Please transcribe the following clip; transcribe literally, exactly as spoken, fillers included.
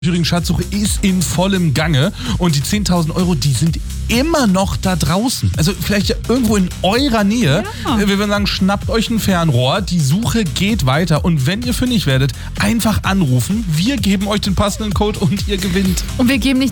Schatzsuche ist in vollem Gange und die zehntausend Euro, die sind immer noch da draußen. Also vielleicht ja irgendwo in eurer Nähe. Ja. Wir würden sagen, schnappt euch ein Fernrohr, die Suche geht weiter und wenn ihr fündig werdet, einfach anrufen. Wir geben euch den passenden Code und ihr gewinnt. Und wir geben nicht